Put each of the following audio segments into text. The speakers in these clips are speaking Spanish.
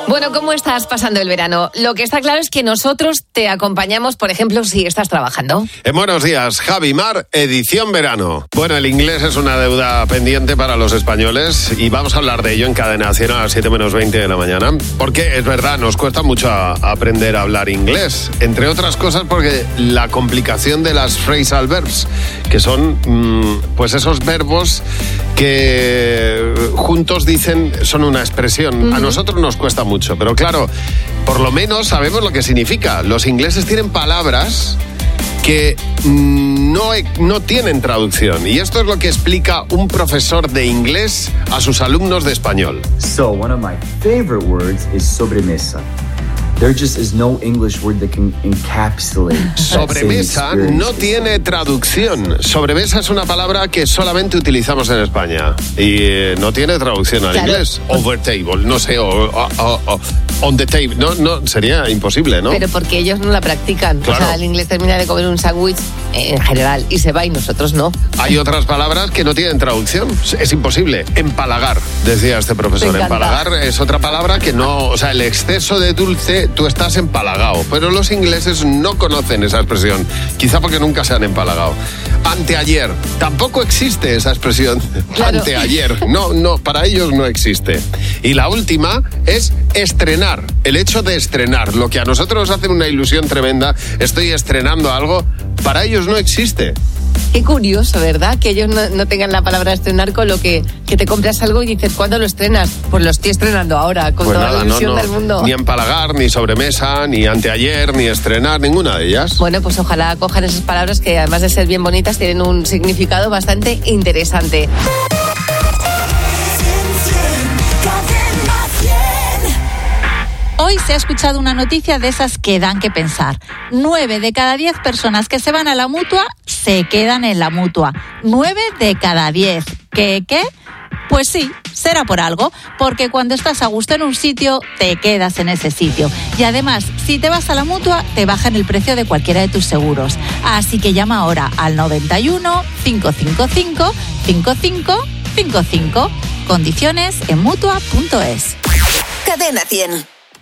Bueno, ¿cómo estás pasando el verano? Lo que está claro es que nosotros te acompañamos, por ejemplo, si estás trabajando. Buenos días, Javi Mar, edición verano. Bueno, el inglés es una deuda pendiente para los españoles y vamos a hablar de ello en Cadena Cero a las 7:20 de la mañana. Porque es verdad, nos cuesta mucho aprender a hablar inglés. Entre otras cosas porque la complicación de las phrasal verbs, que son pues esos verbos que juntos dicen son una expresión. A nosotros nos cuesta mucho, pero claro, por lo menos sabemos lo que significa. Los ingleses tienen palabras que no tienen traducción. Y esto es lo que explica un profesor de inglés a sus alumnos de español. So, one of my favorite words is sobremesa. There just is no English word that can encapsulate. Sobremesa no tiene traducción. Sobremesa es una palabra que solamente utilizamos en España y no tiene traducción al inglés. Over table, no sé, o on the table. No, sería imposible, ¿no? Pero porque ellos no la practican. Claro. O sea, el inglés termina de comer un sándwich en general y se va y nosotros no. Hay otras palabras que no tienen traducción. Es imposible. Empalagar, decía este profesor. Empalagar es otra palabra que no... O sea, el exceso de dulce, tú estás empalagado. Pero los ingleses no conocen esa expresión. Quizá porque nunca se han empalagado. Anteayer. Tampoco existe esa expresión. Claro. Anteayer. No, para ellos no existe. Y la última es estrenar. El hecho de estrenar. Lo que a nosotros nos hace una ilusión tremenda. Estoy estrenando algo. Para ellos no existe. Qué curioso, ¿verdad? Que ellos no tengan la palabra estrenar con lo que te compras algo y dices, ¿cuándo lo estrenas? Pues lo estoy estrenando ahora, con toda la ilusión del mundo. Ni empalagar, ni sobremesa, ni anteayer, ni estrenar, ninguna de ellas. Bueno, pues ojalá cojan esas palabras que además de ser bien bonitas, tienen un significado bastante interesante. Hoy se ha escuchado una noticia de esas que dan que pensar. 9 de cada 10 personas que se van a la Mutua se quedan en la Mutua. 9 de cada 10. ¿Qué? Pues sí, será por algo, porque cuando estás a gusto en un sitio, te quedas en ese sitio. Y además, si te vas a la Mutua, te bajan el precio de cualquiera de tus seguros. Así que llama ahora al 91 555 5555. Condiciones en Mutua.es. Cadena 100.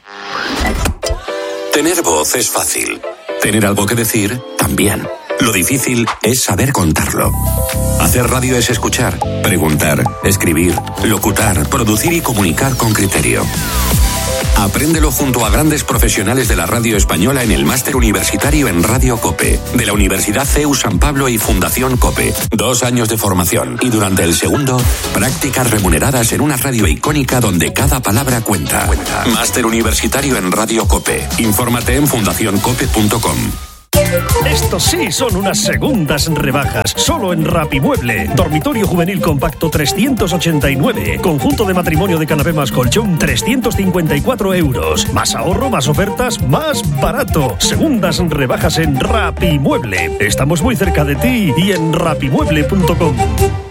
Tener voz es fácil. Tener algo que decir, también. Lo difícil es saber contarlo. Hacer radio es escuchar, preguntar, escribir, locutar, producir y comunicar con criterio. Apréndelo junto a grandes profesionales de la radio española en el Máster Universitario en Radio COPE, de la Universidad CEU San Pablo y Fundación COPE. 2 años de formación y durante el segundo, prácticas remuneradas en una radio icónica donde cada palabra cuenta. Máster Universitario en Radio COPE. Infórmate en fundacioncope.com. Estos sí son unas segundas rebajas. Solo en Rapimueble. Dormitorio juvenil compacto 389. Conjunto de matrimonio de canapé más colchón 354 euros. Más ahorro, más ofertas, más barato. Segundas rebajas en Rapimueble. Estamos muy cerca de ti y en rapimueble.com.